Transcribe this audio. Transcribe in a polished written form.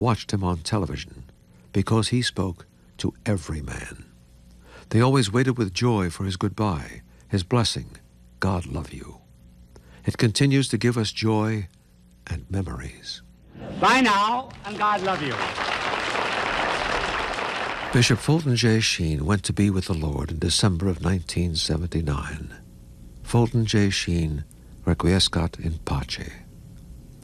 watched him on television because he spoke to every man. They always waited with joy for his goodbye, his blessing, God love you. It continues to give us joy and memories. Bye now, and God love you. Bishop Fulton J. Sheen went to be with the Lord in December of 1979. Fulton J. Sheen, requiescat in pace.